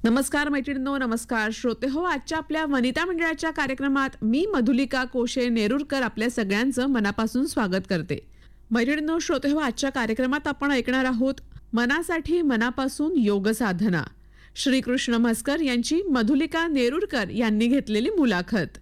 नमस्कार मैत्रिणींनो, नमस्कार श्रोते हो. आजच्या आपल्या वनिता मंडळाच्या कार्यक्रमात मी मधुलिका कोशे नेरुरकर आपल्या सगळ्यांचं मनापासून स्वागत करते. मैत्रिणींनो, श्रोते हो, आजच्या कार्यक्रमात आपण ऐकणार आहोत मनासाठी मनापासून योग साधना. श्रीकृष्ण म्हस्कर यांची मधुलिका नेरुरकर यांनी घेतलेली मुलाखत.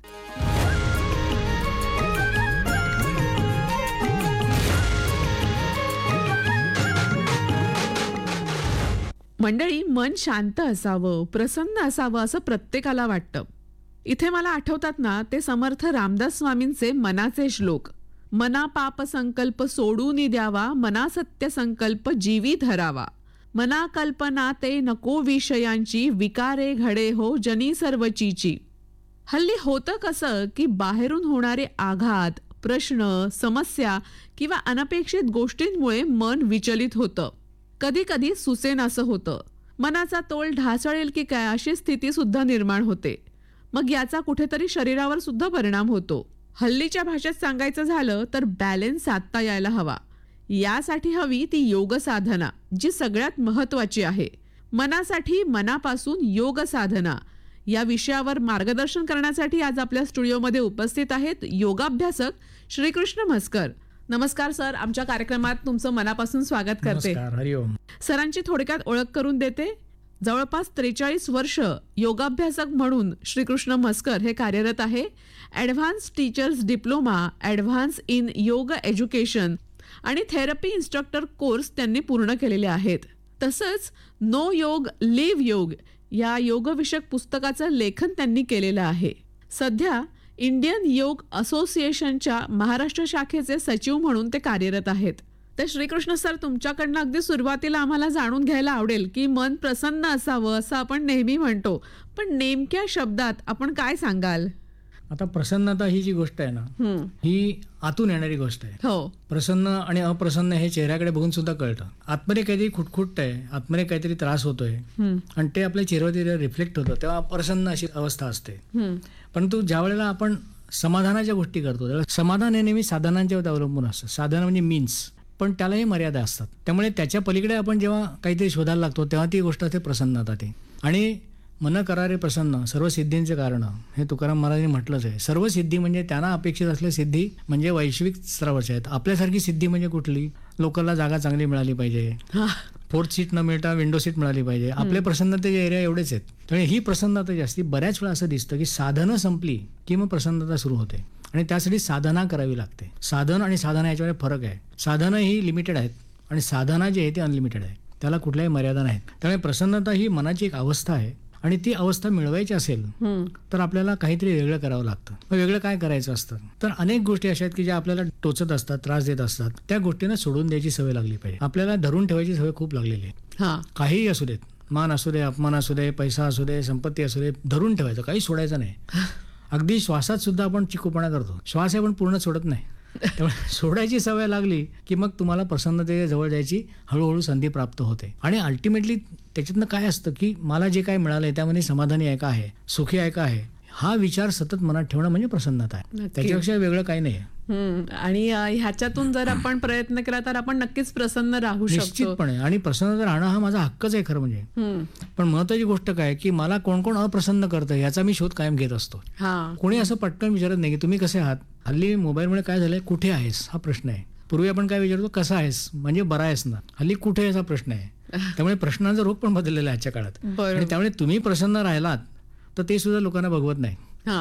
मंडळी, मन शांत असावं, प्रसन्न असावं असं प्रत्येकाला वाटतं. इथे मला आठवतात ना ते समर्थ रामदास स्वामींचे मनाचे श्लोक. मना पाप संकल्प सोडून द्यावा, मना सत्य संकल्प जीवी धरावा. मना कल्पना ते नको विषयांची, विकारे घडे हो जनी सर्वचीची. हल्ली होतं कसं की बाहेरून होणारे आघात, प्रश्न, समस्या किंवा अनपेक्षित गोष्टींमुळे मन विचलित होतं. कधी कधी सुसेनासं होतं. मनाचा तोल ढासळेल की काय अशी स्थिती सुद्धा निर्माण होते. मग याचा कुठेतरी शरीरावर सुद्धा परिणाम होतो. हल्लीच्या भाषेत सांगायचं झालं तर बॅलन्स साधता यायला हवा. यासाठी हवी ती योग साधना, जी सगळ्यात महत्वाची आहे. मनासाठी मनापासून योग साधना या विषयावर मार्गदर्शन करण्यासाठी आज आपल्या स्टुडिओमध्ये उपस्थित आहेत योगाभ्यासक श्रीकृष्ण म्हस्कर. नमस्कार सर, आमच्या कार्यक्रमात तुमचं मनापासून स्वागत करते. हरिओम. सरांची थोडक्यात ओळख करून देते. जवळपास 43 वर्ष योगाभ्यासक म्हणून श्रीकृष्ण म्हस्कर हे कार्यरत आहे. Advance teachers diploma, advance in योग एज्युकेशन आणि थेरपी इन्स्ट्रक्टर कोर्स त्यांनी पूर्ण केलेले आहेत. तसंच नो योग लिव्ह योग या योगविषयक पुस्तकाचं लेखन त्यांनी केलेलं आहे. सध्या इंडियन योग असोसिएशनच्या महाराष्ट्र शाखेचे सचिव म्हणून ते कार्यरत आहेत. तर श्रीकृष्ण सर, तुमच्याकडनं अगदी सुरुवातीला आम्हाला जाणून घ्यायला आवडेल की मन प्रसन्न असावं असं आपण नेहमी म्हणतो, पण नेमक्या शब्दात आपण काय सांगाल? आता प्रसन्नता ही जी गोष्ट आहे ना, ही आतून येणारी गोष्ट आहे. हो, प्रसन्न आणि अप्रसन्न हे चेहऱ्याकडे बघून सुद्धा कळतं. आतमध्ये काहीतरी खुटखुट आहे, आतमध्ये काहीतरी त्रास होतोय आणि ते आपल्या चेहऱ्यावरती रिफ्लेक्ट होतं, तेव्हा अप्रसन्न अशी अवस्था असते. परंतु ज्या वेळेला आपण समाधानाच्या गोष्टी करतो त्यावेळेला समाधान हे नेहमी साधनांच्यावर अवलंबून असतं. साधन म्हणजे मीन्स, पण त्यालाही मर्यादा असतात. त्यामुळे त्याच्या पलीकडे आपण जेव्हा काहीतरी शोधायला लागतो तेव्हा ती गोष्ट असते प्रसन्नता. ती आणि मन करारे प्रसन्न सर्व सिद्धींचे कारण, हे तुकाराम महाराजांनी म्हटलंच आहे. सर्व सिद्धी म्हणजे त्यांना अपेक्षित असलेली सिद्धी म्हणजे वैश्विक स्तरावरच्या आहेत. आपल्यासारखी सिद्धी म्हणजे कुठली? लोकांना जागा चांगली मिळाली पाहिजे, फोर्थ सीट न मिळता विंडो सीट मिळाली पाहिजे. आपले प्रसन्नतेचे एरिया एवढेच आहेत. त्यामुळे ही प्रसन्नता जास्ती बऱ्याच वेळा असं दिसतं की साधनं संपली की मग प्रसन्नता सुरू होते आणि त्यासाठी साधना करावी लागते. साधन आणि साधना याच्यामध्ये फरक आहे. साधनं ही लिमिटेड आहेत आणि साधना जी आहे ती अनलिमिटेड आहे, त्याला कुठल्याही मर्यादा नाहीत. त्यामुळे प्रसन्नता ही मनाची एक अवस्था आहे आणि ती अवस्था मिळवायची असेल तर आपल्याला काहीतरी वेगळं करावं लागतं. वेगळं काय करायचं असतं तर अनेक गोष्टी अशा आहेत की ज्या आपल्याला टोचत असतात, त्रास देत असतात. त्या गोष्टींना सोडून द्यायची सवय लागली पाहिजे. आपल्याला धरून ठेवायची सवय खूप लागलेली आहे. काहीही असू देत, मान असू दे, अपमान असू दे, पैसा असू दे, संपत्ती असू दे, धरून ठेवायचं, काही सोडायचं नाही. अगदी श्वासात सुद्धा आपण चिकूपणा करतो. श्वास आपण पूर्ण सोडत नाही. त्यामुळे सोडायची सवय लागली की मग तुम्हाला प्रसन्नतेच्या जवळ जायची हळूहळू संधी प्राप्त होते. आणि अल्टिमेटली त्याच्यातनं काय असतं की मला जे काय मिळालंय त्यामध्ये समाधानी आहे का आहे, सुखी आहे का आहे, हा विचार सतत मनात ठेवणं म्हणजे प्रसन्नता आहे. त्याच्यापेक्षा वेगळं काही नाही. आणि ह्याच्यातून जर आपण प्रयत्न केला तर आपण नक्कीच प्रसन्न राहू शकतो निश्चितपणे. आणि प्रसन्न राहणं हा माझा हक्कच आहे खरं म्हणजे. पण महत्वाची गोष्ट काय की मला कोण कोण अप्रसन्न करतं याचा मी शोध कायम घेत असतो. कोणी असं पटकन विचारत नाही की तुम्ही कसे आहात. हल्ली मोबाईलमुळे काय झालंय, कुठे आहेस हा प्रश्न आहे. पूर्वी आपण काय विचारतो, कसा आहेस म्हणजे बरा आहेस ना. हल्ली कुठे आहेस हा प्रश्न आहे. त्यामुळे प्रश्नांचा रूप पण बदललेला आहे आजच्या काळात. आणि त्यामुळे तुम्ही प्रसन्न राहिलात तर ते सुद्धा लोकांना बघवत नाही.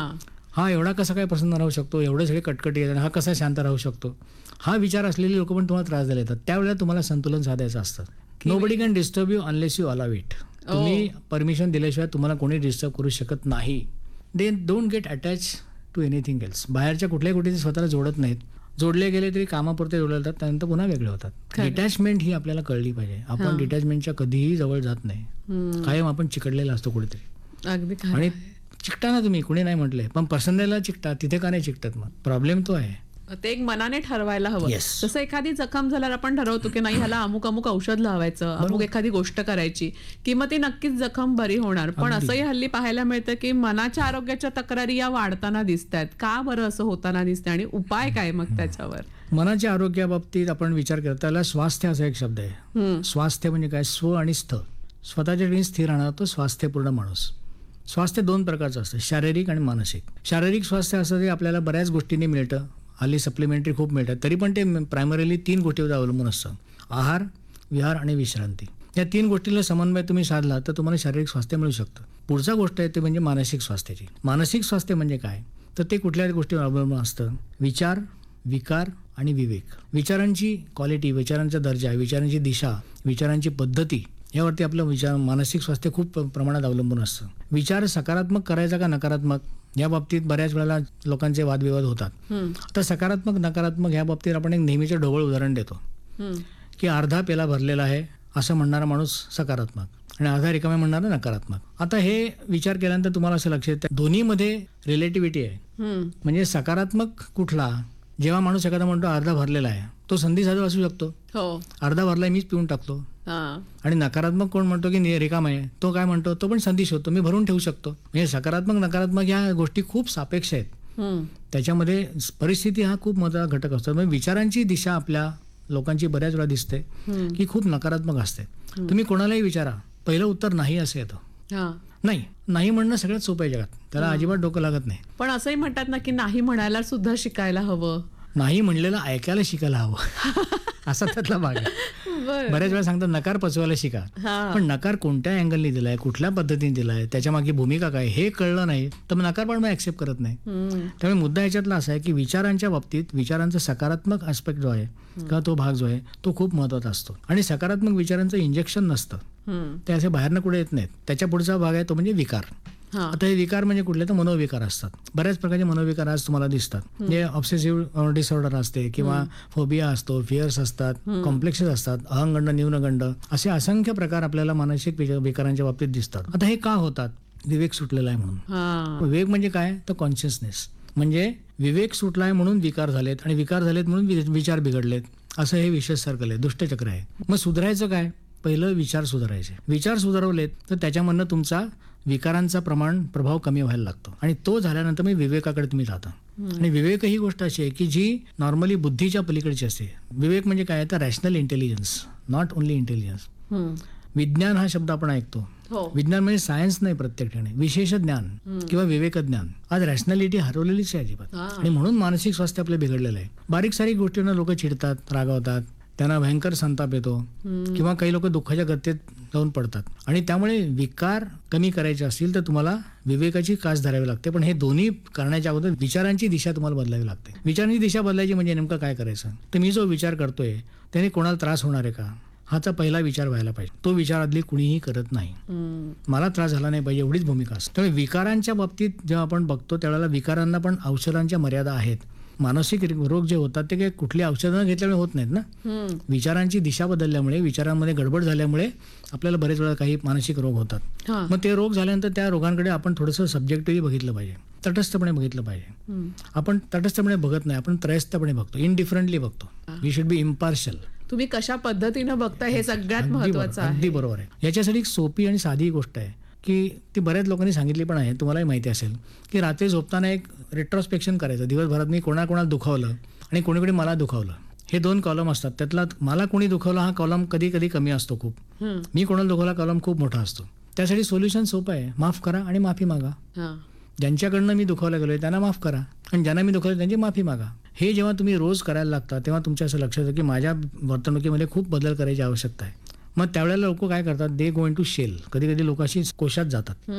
हा एवढा कसा काय प्रसन्न राहू शकतो, एवढे सगळे कटकटी येतात, हा कसा शांत राहू शकतो, हा विचार असलेले लोक पण तुम्हाला त्रास द्यायला येतात. त्यावेळेला तुम्हाला संतुलन साधायचं असतं. Nobody can disturb you unless you allow it. तुम्ही परमिशन दिल्याशिवाय तुम्हाला कोणी डिस्टर्ब करू शकत नाही. They don't get attach to anything else. बाहेरच्या कुठल्याही गोष्टी स्वतःला जोडत नाहीत. जोडले गेले तरी कामापुरते जोडले जातात, त्यानंतर पुन्हा वेगळे होतात. डिटॅचमेंट ही आपल्याला कळली पाहिजे. आपण डिटॅचमेंटच्या कधीही जवळ जात नाही. कायम आपण चिकटलेला असतो कुठेतरी. आणि चिकटा ना तुम्ही, कुणी नाही म्हटलंय, पण प्रसन्नतेला चिकटा, तिथे का नाही चिकटत? मग प्रॉब्लेम तो आहे. ते एक मनाने ठरवायला हवं. जसं एखादी जखम झाल्यावर आपण ठरवतो की नाही ह्याला अमुक अमुक औषध लावायचं, अमुक एखादी गोष्ट करायची की मग ती नक्कीच जखम बरी होणार. पण असंही हल्ली पाहायला मिळतं की मनाच्या आरोग्याच्या तक्रारी या वाढताना दिसत आहेत. का बरं असं होताना दिसतंय आणि उपाय काय मग त्याच्यावर? मनाच्या आरोग्याबाबतीत आपण विचार करतो त्याला स्वास्थ्य असा एक शब्द आहे. स्वास्थ्य म्हणजे काय? स्व आणि स्थ. स्वतःच्या ठिकाणी स्थिर राहणारा तो स्वास्थ्यपूर्ण माणूस. स्वास्थ्य 2 प्रकारचं असतं, शारीरिक आणि मानसिक. शारीरिक स्वास्थ्य असं ते आपल्याला बऱ्याच गोष्टींनी मिळतं, हल्ली सप्लिमेंटरी खूप मिळतात, तरी पण ते प्रायमरीली 3 गोष्टीवर अवलंबून असतं: आहार, विहार आणि विश्रांती. या 3 गोष्टीला समन्वय तुम्ही साधला तर तुम्हाला शारीरिक स्वास्थ्य मिळू शकतं. पुढचा गोष्ट आहे ते म्हणजे मानसिक स्वास्थ्याची. मानसिक स्वास्थ्य म्हणजे काय, तर ते कुठल्याही गोष्टीवर अवलंबून असतं: विचार, विकार आणि विवेक. विचारांची क्वालिटी, विचारांचा दर्जा, विचारांची दिशा, विचारांची पद्धती यावरती आपलं मानसिक स्वास्थ्य खूप प्रमाणात अवलंबून असतं. विचार सकारात्मक करायचा का नकारात्मक या बाबतीत बऱ्याच वेळेला लोकांचे वादविवाद होतात. तर सकारात्मक नकारात्मक या बाबतीत आपण एक नेहमीचं ढोबळ उदाहरण देतो की अर्धा पेला भरलेला आहे असं म्हणणारा माणूस सकारात्मक आणि अर्धा रिकामा म्हणणारा नकारात्मक. आता हे विचार केल्यानंतर तुम्हाला असं लक्षात येतं दोन्हीमध्ये रिलेटिव्हिटी आहे. म्हणजे सकारात्मक कुठला, जेव्हा माणूस एखादा म्हणतो अर्धा भरलेला आहे, तो संधी साधू असू शकतो, अर्धा भरलाय मीच पिऊन टाकतो. आणि नकारात्मक कोण म्हणतो की रिकाम आहे, तो काय म्हणतो, तो पण संधी शोधतो, मी भरून ठेवू शकतो. म्हणजे सकारात्मक नकारात्मक ह्या गोष्टी खूप सापेक्ष आहेत. त्याच्यामध्ये परिस्थिती हा खूप महत्त्वाचा घटक असतो. म्हणजे विचारांची दिशा आपल्या लोकांची बऱ्याच वेळा दिसते की खूप नकारात्मक असते. तुम्ही कोणालाही विचारा, पहिलं उत्तर नाही असं येतं. नाही म्हणणं सगळ्यात सोपं आहे जगात, त्याला अजिबात डोकं लागत नाही. पण असंही म्हणतात ना की नाही म्हणायला सुद्धा शिकायला हवं, नाही म्हणलेलं ऐकायला शिकायला हवं असा त्यातला भाग आहे. बऱ्याच वेळा सांगतात नकार पचवायला शिका, पण नकार कोणत्या अँगलने दिलाय, कुठल्या पद्धतीने दिलाय, त्याच्या मागे भूमिका काय हे कळलं नाही तर मग नकार पण मी ऍक्सेप्ट करत नाही. त्यामुळे मुद्दा याच्यातला असा आहे की विचारांच्या बाबतीत विचारांचा सकारात्मक आस्पेक्ट जो आहे किंवा तो भाग जो आहे तो खूप महत्वाचा असतो. आणि सकारात्मक विचारांचं इंजेक्शन नसतं, ते असे बाहेरनं कुठे येत नाहीत. त्याच्या पुढचा भाग आहे तो म्हणजे विकार. आता हे विकार म्हणजे कुठले, तर मनोविकार असतात. बऱ्याच प्रकारचे मनोविकार आज तुम्हाला दिसतात. जे ऑब्सेसिव्ह डिसऑर्डर असते किंवा फोबिया असतो, फिअर्स असतात, कॉम्प्लेक्सेस असतात, अहंगंड, न्यूनगंड, असे असंख्य प्रकार आपल्याला मानसिक विकारांच्या बाबतीत दिसतात. आता हे का होतात, विवेक सुटलेला आहे म्हणून. विवेक म्हणजे काय, तर कॉन्शियसनेस. म्हणजे विवेक सुटलाय म्हणून विकार झालेत आणि विकार झालेत म्हणून विचार बिघडलेत, असं हे विशेष सर्कल आहे, दुष्टचक्र आहे. मग सुधारायचं काय, पहिलं विचार सुधारायचे. विचार सुधारवलेत तर त्याच्यामधनं तुमचा विकारांचा प्रभाव कमी व्हायला लागतो आणि तो झाल्यानंतर मी विवेकाकडे तुम्ही जाता. आणि विवेक ही गोष्ट अशी आहे की जी नॉर्मली बुद्धीच्या पलीकडची असते. विवेक म्हणजे काय, तर rational intelligence, not only intelligence. विज्ञान हा शब्द आपण ऐकतो, विज्ञान म्हणजे सायन्स नाही, प्रत्येक ठिकाणी विशेष ज्ञान किंवा विवेक ज्ञान. आज रॅशनॅलिटी हरवलेलीच आहे अजिबात, आणि म्हणून मानसिक स्वास्थ्य आपलं बिघडलेलं आहे. बारीक सारीक गोष्टींना लोक चिडतात, रागावतात, त्यांना भयंकर संताप येतो किंवा काही लोक दुःखाच्या गतीत जाऊन पडतात. आणि त्यामुळे विकार कमी करायचे असतील तर तुम्हाला विवेकाची कास धरावी लागते. पण हे दोन्ही करण्याच्या अगोदर विचारांची दिशा तुम्हाला बदलावी लागते. विचारांची दिशा बदलायची म्हणजे नेमकं काय करायचं, तर मी जो विचार करतोय त्याने कोणाला त्रास होणार आहे का, हाचा पहिला विचार व्हायला पाहिजे. तो विचार आदली कुणीही करत नाही, मला त्रास झाला नाही पाहिजे एवढीच भूमिका असते. त्यामुळे विकारांच्या बाबतीत जेव्हा आपण बघतो त्यावेळेला विकारांना पण औषधांच्या मर्यादा आहेत. मानसिक रोग जे होतात ते काही कुठली औषधं घेतल्यामुळे होत नाहीत ना, विचारांची दिशा बदलल्यामुळे, विचारांमध्ये गडबड झाल्यामुळे आपल्याला बरेच वेळा काही मानसिक रोग होतात. मग ते रोग झाल्यानंतर त्या रोगांकडे आपण थोडंसं सब्जेक्टिव्हली बघितलं पाहिजे, तटस्थपणे बघितलं पाहिजे. आपण तटस्थपणे बघत नाही, आपण त्रयस्थपणे बघतो, इनडिफरंटली बघतो. We should be impartial. तुम्ही कशा पद्धतीनं बघता हे सगळ्यात महत्वाचं आहे. अगदी बरोबर आहे. याच्यासाठी एक सोपी आणि साधी गोष्ट आहे की ती बऱ्याच लोकांनी सांगितली पण आहे, तुम्हालाही माहिती असेल की रात्री झोपताना एक रेट्रोस्पेक्शन करायचं. दिवसभरात मी कोणाकोणाला दुखावलं आणि कोणी मला दुखावलं, हे 2 कॉलम असतात. त्यातला मला कोणी दुखावलं हा कॉलम कधी कधी कमी असतो खूप, मी कोणाला दुखावला कॉलम खूप मोठा असतो. त्यासाठी सोल्युशन सोपं आहे, माफ करा आणि माफी मागा. ज्यांच्याकडनं मी दुखावला गेलोय त्यांना माफ करा आणि ज्यांना मी दुखावलं त्यांची माफी मागा. हे जेव्हा तुम्ही रोज करायला लागता तेव्हा तुमच्या असं लक्षात येतं की माझ्या वर्तणुकीमध्ये खूप बदल करायची आवश्यकता आहे. मग त्यावेळेला लोक काय करतात, दे गो इन टू शेल. कधी कधी लोक अशी कोशात जातात.